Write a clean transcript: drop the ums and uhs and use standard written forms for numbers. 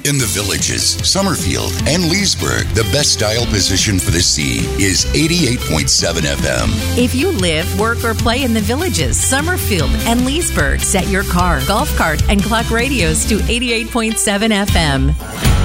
In the Villages, Summerfield, and Leesburg, the best style position for the sea is 88.7 FM. If you live, work, or play in the Villages, Summerfield, and Leesburg, set your car, golf cart, and clock radios to 88.7 FM.